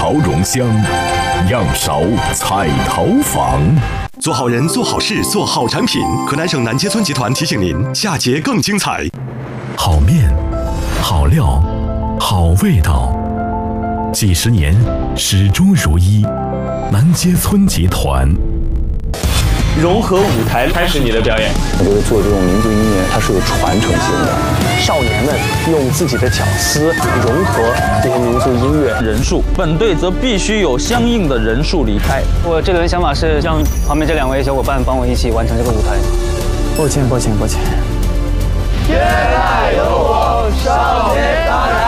桃蓉香，样勺彩桃坊。 做好人，做好事，做好产品。河南省南街村集团提醒您，下节更精彩。 好面，好料，好味道，几十年始终如一。南街村集团。 融合舞台，开始你的表演。 我觉得做这种民族音乐，它是有传承性的。 少年们用自己的巧思融合这些民族音乐。 人数，本队则必须有相应的人数离开。 我这个人想法是让旁边这2位小伙伴帮我一起完成这个舞台。 抱歉。 天籁有我，少年大胆。